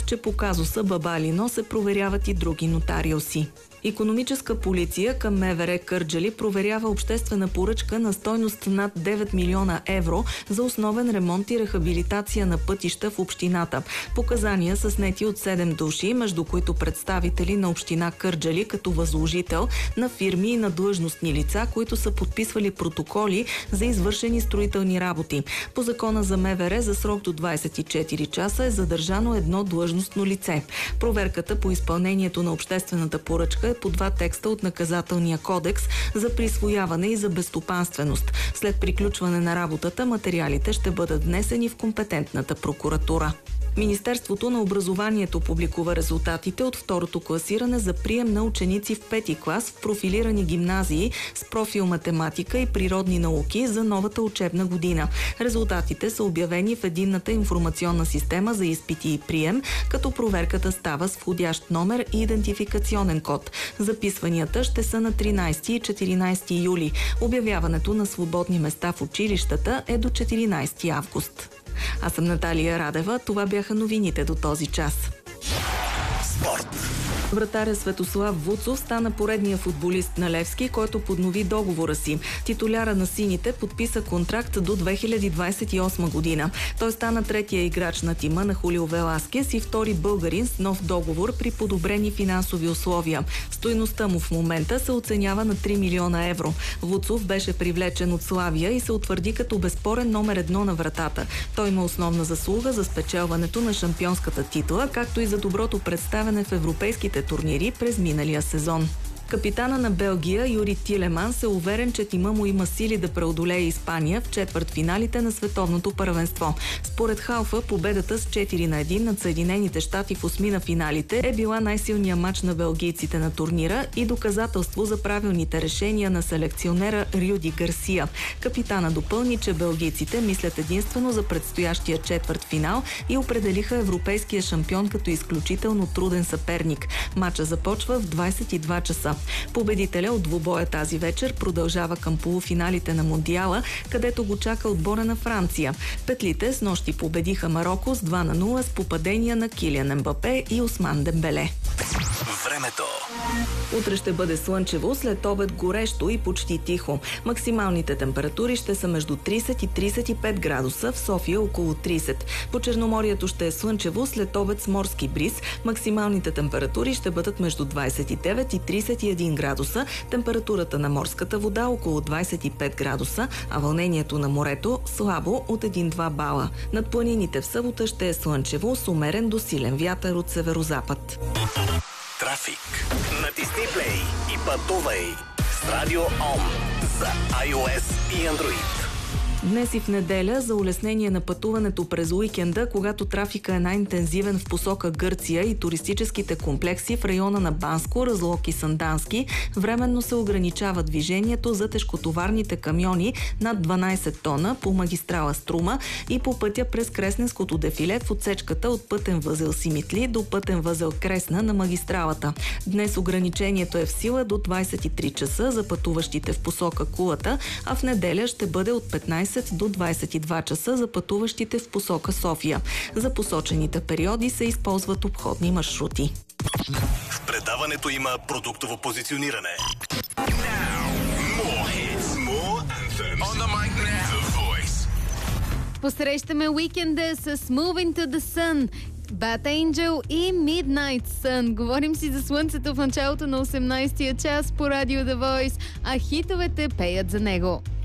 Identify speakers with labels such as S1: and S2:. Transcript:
S1: че по казуса Бабалино се проверяват и други нотариуси. Икономическа полиция към МВР Кърджали проверява обществена поръчка на стойност над 9 милиона евро за основен ремонт и рехабилитация на пътища в общината. Показания са снети от 7 души, между които представители на община Кърджали като възложител на фирми и на длъжностни лица, които са подписвали протоколи за извършени строителни работи. По закона за МВР за срок до 24 часа е задържано едно длъжностно лице. Проверката по изпълнението на обществената поръчка е по 2 текста от Наказателния кодекс за присвояване и за безстопанственост. След приключване на работата материалите ще бъдат внесени в компетентната прокуратура. Министерството на образованието публикува резултатите от второто класиране за прием на ученици в 5-ти клас в профилирани гимназии с профил математика и природни науки за новата учебна година. Резултатите са обявени в единната информационна система за изпити и прием, като проверката става с входящ номер и идентификационен код. Записванията ще са на 13 и 14 юли. Обявяването на свободни места в училищата е до 14 август. Аз съм Наталия Радева. Това бяха новините до този час.
S2: Спорт.
S1: Вратаря Светослав Вуцов стана поредния футболист на Левски, който поднови договора си. Титуляра на сините подписа контракт до 2028 година. Той стана третия играч на тима на Хулио Веласкес и втори българин с нов договор при подобрени финансови условия. Стойността му в момента се оценява на 3 милиона евро. Вуцов беше привлечен от Славия и се утвърди като безспорен номер 1 на вратата. Той има основна заслуга за спечелването на шампионската титла, както и за доброто представяне в европейските турнири през миналия сезон. Капитана на Белгия Юри Тилеманс е уверен, че тима му има сили да преодолее Испания в четвъртфиналите на световното първенство. Според Халфа, победата с 4-1 над Съединените щати в осмина финалите е била най-силният матч на белгийците на турнира и доказателство за правилните решения на селекционера Рюди Гарсия. Капитана допълни, че белгийците мислят единствено за предстоящия четвъртфинал и определиха европейския шампион като изключително труден съперник. Матча започва в 22 часа. Победителя от двубоя тази вечер продължава към полуфиналите на Мондиала, където го чака отбора на Франция. Петлите с нощи победиха Мароко с 2-0 с попадения на Килиан Мбапе и Осман Дембеле.
S2: Времето.
S1: Утре ще бъде слънчево, след обед горещо и почти тихо. Максималните температури ще са между 30 и 35 градуса, в София около 30. По Черноморието ще е слънчево, след обед с морски бриз. Максималните температури ще бъдат между 29 и 31 градуса, температурата на морската вода около 25 градуса, а вълнението на морето слабо от 1-2 бала. Над планините в събота ще е слънчево с умерен до силен вятър от северозапад.
S2: Трафик. Натисни плей и пътувай с Радио Ом за iOS и Android.
S1: Днес и в неделя за улеснение на пътуването през уикенда, когато трафика е най-интензивен в посока Гърция и туристическите комплекси в района на Банско, Разлог и Сандански, временно се ограничава движението за тежкотоварните камиони над 12 тона по магистрала Струма и по пътя през Кресненското дефиле в отсечката от пътен възел Симитли до пътен възел Кресна на магистралата. Днес ограничението е в сила до 23 часа за пътуващите в посока Кулата, а в неделя ще бъде от 15 до 22 часа за пътуващите в посока София. За посочените периоди се използват обходни маршрути.
S2: В предаването има продуктово позициониране.
S3: Посрещаме уикенда с Moving to the Sun, Bad Angel и Midnight Sun. Говорим си за слънцето в началото на 18-я час по радио The Voice, а хитовете пеят за него.